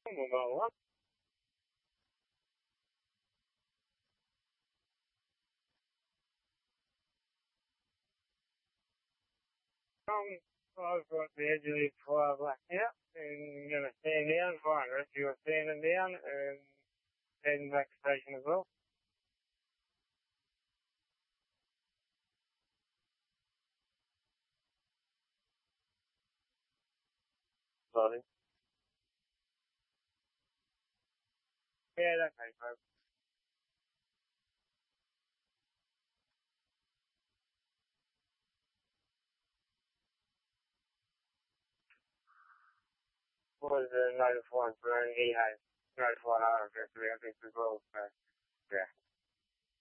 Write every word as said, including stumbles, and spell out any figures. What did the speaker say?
Mobile one. Um, I've got the edge of the fire black out, and I'm going to stand down, fine. Rest of you are standing down, and heading back to station as well. Sorry. Yeah, that's okay, folks. Was uh, notified for, and he has notified our address, I think, as well, so, yeah.